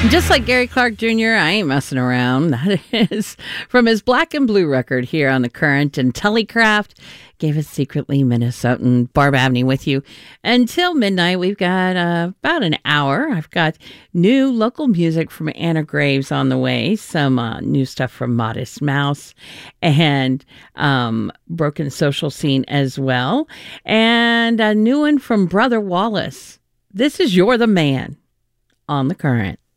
Just like Gary Clark Jr., I ain't messing around. That is from his Black and Blue record here on The Current. And Tellycraft gave us Secretly Minnesotan. Barb Abney with you until midnight. We've got about an hour. I've got new local music from Anna Graves on the way. Some new stuff from Modest Mouse and Broken Social Scene as well. And a new one from Brother Wallace. This is You're the Man on The Current.